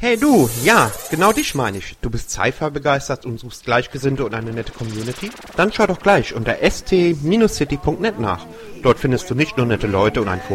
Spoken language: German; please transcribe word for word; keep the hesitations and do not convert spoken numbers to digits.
Hey du, ja, genau dich meine ich. Du bist Sci-Fi begeistert und suchst Gleichgesinnte und eine nette Community? Dann schau doch gleich unter s t Bindestrich city Punkt net nach. Dort findest du nicht nur nette Leute und ein